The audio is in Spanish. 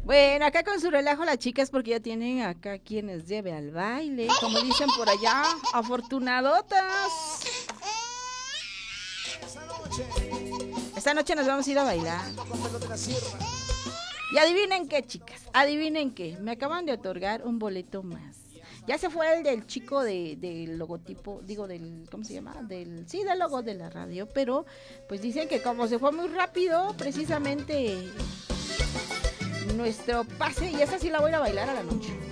Bueno, acá con su relajo las chicas porque ya tienen acá quienes lleve al baile, como dicen por allá, afortunadotas. Esta noche nos vamos a ir a bailar. Y adivinen qué, chicas, adivinen qué, me acaban de otorgar un boleto más. Ya se fue el del chico del logotipo, digo del, ¿cómo se llama? Sí, del logo de la radio, pero pues dicen que como se fue muy rápido, precisamente nuestro pase, y esa sí la voy a ir a bailar a la noche.